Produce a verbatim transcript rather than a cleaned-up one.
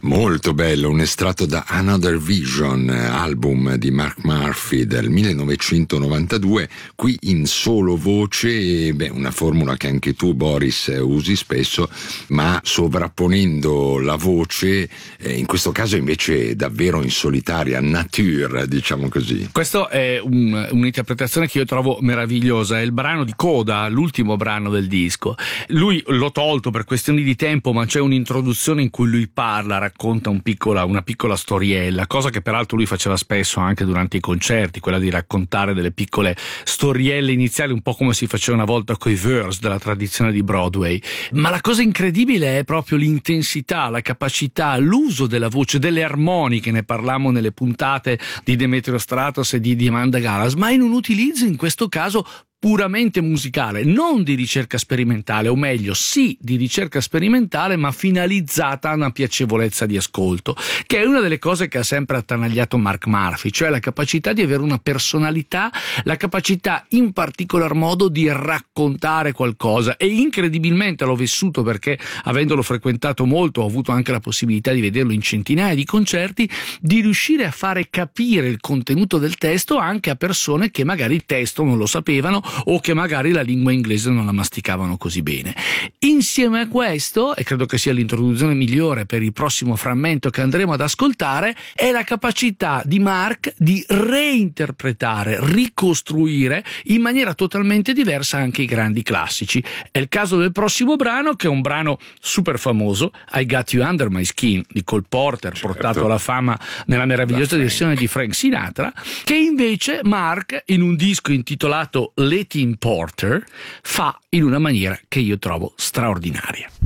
Molto bello, un estratto da Another Vision, album di Mark Murphy del millenovecentonovantadue, qui in solo voce, beh, una formula che anche tu, Boris, usi spesso, ma sovrapponendo la voce, eh, in questo caso invece davvero in solitaria, nature, diciamo così. Questo è un, un'interpretazione che io trovo meravigliosa, è il brano di coda, l'ultimo brano del disco. Lui l'ho tolto per questioni di tempo, ma c'è un'introduzione in cui lui parla, racconta un piccola, una piccola storiella, cosa che peraltro lui faceva spesso anche durante i concerti, quella di raccontare delle piccole storielle iniziali, un po' come si faceva una volta coi verse della tradizione di Broadway. Ma la cosa incredibile è proprio l'intensità, la capacità, l'uso della voce, delle armoniche, ne parlammo nelle puntate di Demetrio Stratos e di, di Amanda Gallas, ma in un utilizzo in questo caso puramente musicale, non di ricerca sperimentale, o meglio, sì di ricerca sperimentale, ma finalizzata a una piacevolezza di ascolto, che è una delle cose che ha sempre attanagliato Mark Murphy, cioè la capacità di avere una personalità, la capacità in particolar modo di raccontare qualcosa, e incredibilmente l'ho vissuto perché, avendolo frequentato molto, ho avuto anche la possibilità di vederlo in centinaia di concerti, di riuscire a fare capire il contenuto del testo anche a persone che magari il testo non lo sapevano o che magari la lingua inglese non la masticavano così bene. Insieme a questo, e credo che sia l'introduzione migliore per il prossimo frammento che andremo ad ascoltare, è la capacità di Mark di reinterpretare, ricostruire in maniera totalmente diversa anche i grandi classici. È il caso del prossimo brano, che è un brano super famoso, I Got You Under My Skin di Cole Porter, certo, portato alla fama nella meravigliosa versione di Frank Sinatra, che invece Mark, in un disco intitolato Letty Porter, fa in una maniera che io trovo straordinaria.